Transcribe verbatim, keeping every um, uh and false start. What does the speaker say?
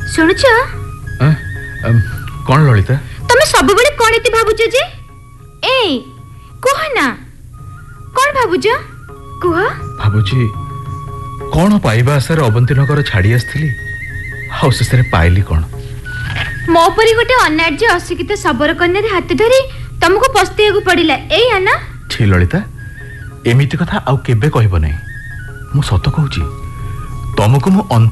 ଶୁଣୁଛ कौन ललिता तमे सब बेले कोन एति भाबुछ जे ए कोह ना कोन भाबुछ कोह भाबुची कौन पाइबा आसार अवंती नगर छाड़ी आसथिली हाउ सेसरे पाइली कौन मो परी गोटे अनार्य अशिक्षित सबर कन्या रे हाथ धरी तुमको पस्तेगु पड़िला ए आना छी ललिता एमिति कथा आउ केबे कहबो नै मु सत कहूची तुमको मु